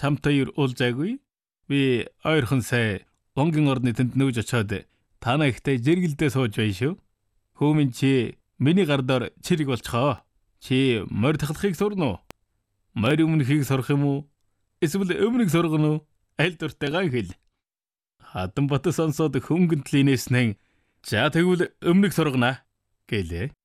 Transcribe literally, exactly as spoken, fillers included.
чамтай юу уулзаагүй. Би ойрхон сая Вонгийн орны тэнд нүүж очиод танаа ихтэй жиргэлдээ сууж байна шүү. Хөөмин чи миний гар доор чирэг болчихоо. Чи морь тахлахыг сурна уу? Морь өмнөхийг сурах юм уу? Эсвэл өмнөг сургана уу? Аль дуртайгаа хэл. Хатан бат сонсоод хөнгөнтлийнээс нэн за тэгвэл өмнөг сургана гэлээ.